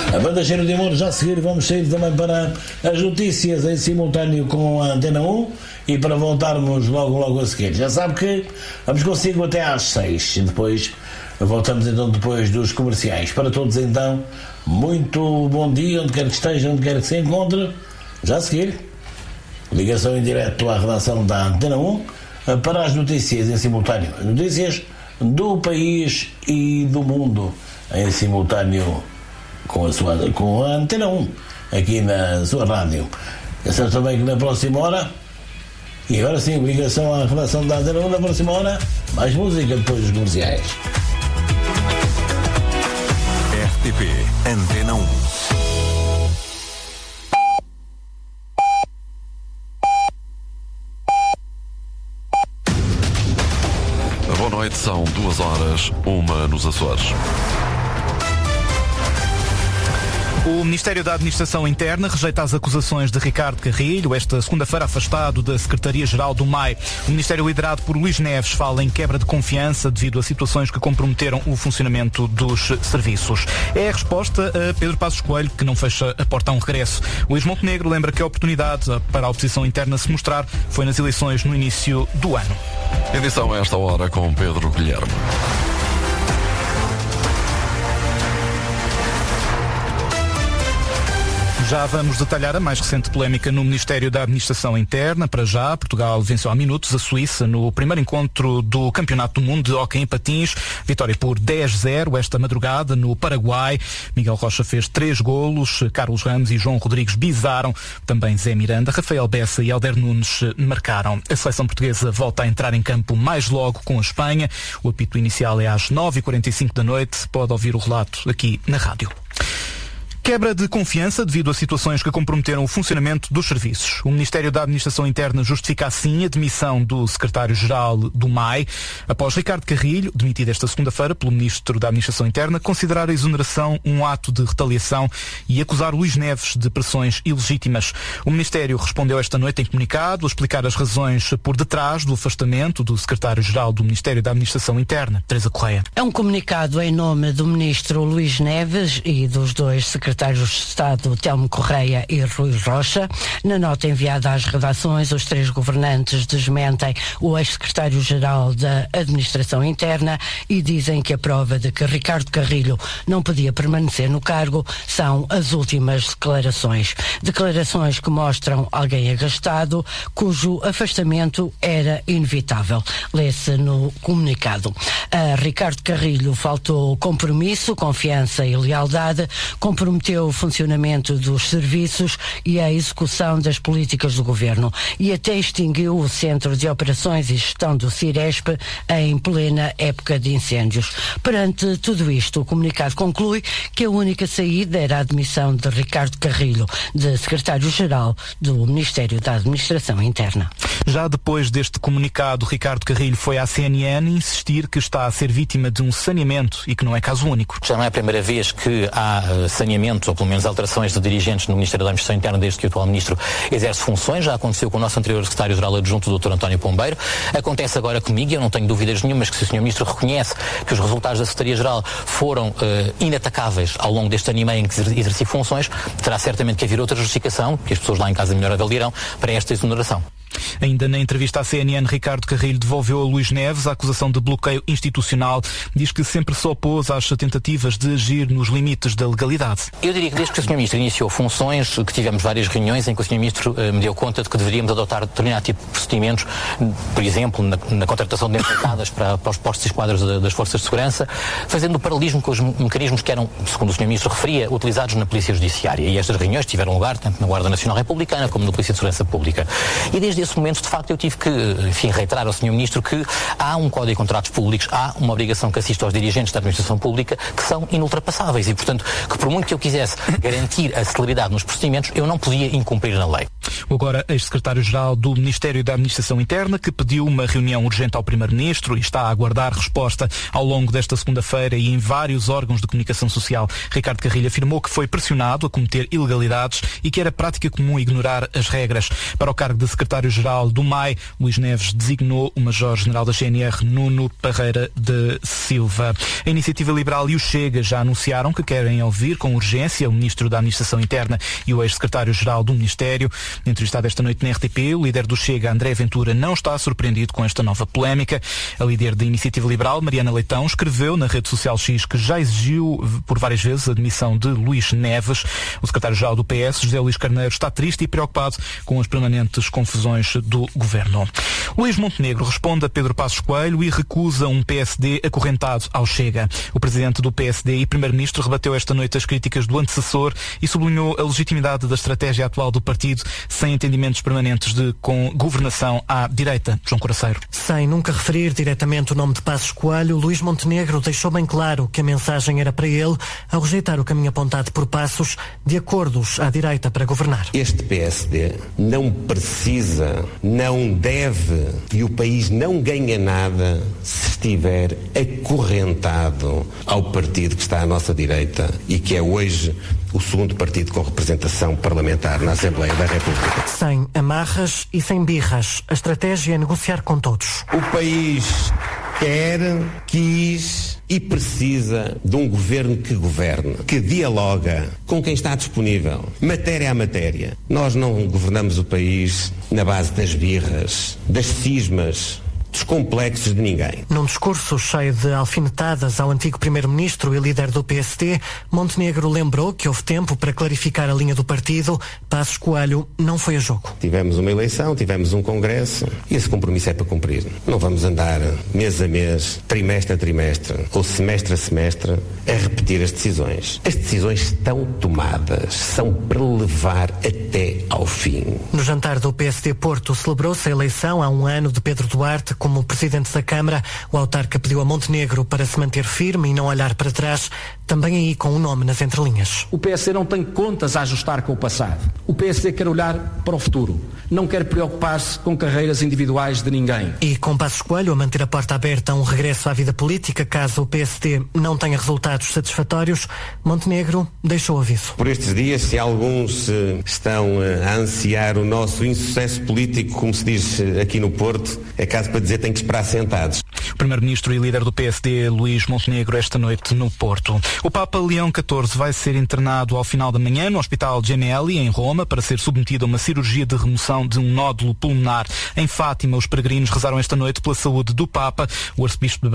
A banda Cheiro de Amor, já a seguir vamos sair também para as notícias em simultâneo com a Antena 1 e para voltarmos logo a seguir. Já sabe que vamos consigo até às 6 e depois voltamos então depois dos comerciais. Para todos então, muito bom dia, onde quer que esteja, onde quer que se encontre. Já a seguir, ligação em direto à redação da Antena 1 para as notícias em simultâneo. As notícias do país e do mundo em simultâneo com a Antena 1 aqui na sua rádio. É certo também que na próxima hora, e agora sim, ligação à redação da Antena 1, na próxima hora, mais música depois dos comerciais. RTP Antena 1. Boa noite, são 2h01 nos Açores. O Ministério da Administração Interna rejeita as acusações de Ricardo Carrilho, esta segunda-feira afastado da Secretaria-Geral do MAI. O Ministério liderado por Luís Neves fala em quebra de confiança devido a situações que comprometeram o funcionamento dos serviços. É a resposta a Pedro Passos Coelho, que não fecha a porta a um regresso. Luís Montenegro lembra que a oportunidade para a oposição interna se mostrar foi nas eleições no início do ano. Edição a esta hora com Pedro Guilherme. Já vamos detalhar a mais recente polémica no Ministério da Administração Interna. Para já, Portugal venceu há minutos a Suíça no primeiro encontro do Campeonato do Mundo de Hóquei em Patins. Vitória por 10-0 esta madrugada no Paraguai. Miguel Rocha fez 3 golos, Carlos Ramos e João Rodrigues bizaram. Também Zé Miranda, Rafael Bessa e Helder Nunes marcaram. A seleção portuguesa volta a entrar em campo mais logo com a Espanha. O apito inicial é às 9h45 da noite. Pode ouvir o relato aqui na rádio. Quebra de confiança devido a situações que comprometeram o funcionamento dos serviços. O Ministério da Administração Interna justifica assim a demissão do secretário-geral do MAI, após Ricardo Carrilho, demitido esta segunda-feira pelo Ministro da Administração Interna, considerar a exoneração um ato de retaliação e acusar Luís Neves de pressões ilegítimas. O Ministério respondeu esta noite em comunicado a explicar as razões por detrás do afastamento do secretário-geral do Ministério da Administração Interna, Teresa Correia. É um comunicado em nome do Ministro Luís Neves e dos dois secretários de Estado Telmo Correia e Rui Rocha. Na nota enviada às redações, os 3 governantes desmentem o ex-secretário-geral da Administração Interna e dizem que a prova de que Ricardo Carrilho não podia permanecer no cargo são as últimas declarações. Declarações que mostram alguém agastado, cujo afastamento era inevitável. Lê-se no comunicado. A Ricardo Carrilho faltou compromisso, confiança e lealdade, comprometeu o funcionamento dos serviços e a execução das políticas do Governo e até extinguiu o Centro de Operações e Gestão do Ciresp em plena época de incêndios. Perante tudo isto, o comunicado conclui que a única saída era a admissão de Ricardo Carrilho, de secretário-geral do Ministério da Administração Interna. Já depois deste comunicado, Ricardo Carrilho foi à CNN insistir que está a ser vítima de um saneamento e que não é caso único. Já não é a primeira vez que há saneamento, ou pelo menos alterações de dirigentes no Ministério da Administração Interna desde que o atual Ministro exerce funções. Já aconteceu com o nosso anterior secretário-geral adjunto, o Dr. António Pombeiro. Acontece agora comigo, e eu não tenho dúvidas nenhumas que se o Sr. Ministro reconhece que os resultados da Secretaria-Geral foram inatacáveis ao longo deste ano e meio em que exerci funções, terá certamente que haver outra justificação, que as pessoas lá em casa melhor avaliarão, para esta exoneração. Ainda na entrevista à CNN, Ricardo Carrilho devolveu a Luís Neves a acusação de bloqueio institucional. Diz que sempre se opôs às tentativas de agir nos limites da legalidade. Eu diria que desde que o Sr. Ministro iniciou funções, que tivemos várias reuniões em que o Sr. Ministro me deu conta de que deveríamos adotar determinado tipo de procedimentos, por exemplo, na contratação de empregadas para os postos e esquadras das Forças de Segurança, fazendo o paralelismo com os mecanismos que eram, segundo o Sr. Ministro referia, utilizados na Polícia Judiciária. E estas reuniões tiveram lugar tanto na Guarda Nacional Republicana como na Polícia de Segurança Pública. E desde esse momento, de facto, eu tive que, reiterar ao Sr. Ministro que há um Código de Contratos Públicos, há uma obrigação que assiste aos dirigentes da Administração Pública que são inultrapassáveis e, portanto, que por muito que eu quisesse garantir a celeridade nos procedimentos, eu não podia incumprir na lei. O agora ex-secretário-geral do Ministério da Administração Interna, que pediu uma reunião urgente ao Primeiro-Ministro e está a aguardar resposta ao longo desta segunda-feira e em vários órgãos de comunicação social. Ricardo Carrilho afirmou que foi pressionado a cometer ilegalidades e que era prática comum ignorar as regras. Para o cargo de secretário-geral do MAI, Luís Neves designou o Major-General da GNR, Nuno Parreira de Silva. A Iniciativa Liberal e o Chega já anunciaram que querem ouvir com urgência o Ministro da Administração Interna e o ex-secretário-geral do Ministério. Entrevistado esta noite na RTP, o líder do Chega, André Ventura, não está surpreendido com esta nova polémica. A líder da Iniciativa Liberal, Mariana Leitão, escreveu na rede social X que já exigiu por várias vezes a demissão de Luís Neves. O secretário-geral do PS, José Luís Carneiro, está triste e preocupado com as permanentes confusões do governo. Luís Montenegro responde a Pedro Passos Coelho e recusa um PSD acorrentado ao Chega. O presidente do PSD e primeiro-ministro rebateu esta noite as críticas do antecessor e sublinhou a legitimidade da estratégia atual do partido sem entendimentos permanentes de governação à direita. João Coraceiro. Sem nunca referir diretamente o nome de Passos Coelho, Luís Montenegro deixou bem claro que a mensagem era para ele ao rejeitar o caminho apontado por Passos de acordos à direita para governar. Este PSD não precisa, não deve e o país não ganha nada se estiver acorrentado ao partido que está à nossa direita e que é hoje o segundo partido com representação parlamentar na Assembleia da República. Sem amarras e sem birras, a estratégia é negociar com todos. O país quer, quis e precisa de um governo que governe, que dialoga com quem está disponível, matéria a matéria. Nós não governamos o país na base das birras, das cismas, dos complexos de ninguém. Num discurso cheio de alfinetadas ao antigo primeiro-ministro e líder do PSD, Montenegro lembrou que houve tempo para clarificar a linha do partido. Passos Coelho não foi a jogo. Tivemos uma eleição, tivemos um congresso e esse compromisso é para cumprir. Não vamos andar mês a mês, trimestre a trimestre ou semestre a semestre a repetir as decisões. As decisões estão tomadas, são para levar até ao fim. No jantar do PSD Porto celebrou-se a eleição há um ano de Pedro Duarte como presidente da Câmara. O autarca pediu a Montenegro para se manter firme e não olhar para trás, também aí com o nome nas entrelinhas. O PSD não tem contas a ajustar com o passado. O PSD quer olhar para o futuro. Não quer preocupar-se com carreiras individuais de ninguém. E com Passos Coelho a manter a porta aberta a um regresso à vida política caso o PSD não tenha resultados satisfatórios, Montenegro deixou aviso. Por estes dias, se alguns estão a ansiar o nosso insucesso político, como se diz aqui no Porto, é caso para dizer que tem que esperar sentados. O primeiro-ministro e líder do PSD, Luís Montenegro, esta noite no Porto. O Papa Leão XIV vai ser internado ao final da manhã no Hospital Gemelli, em Roma, para ser submetido a uma cirurgia de remoção de um nódulo pulmonar. Em Fátima, os peregrinos rezaram esta noite pela saúde do Papa. O arcebispo de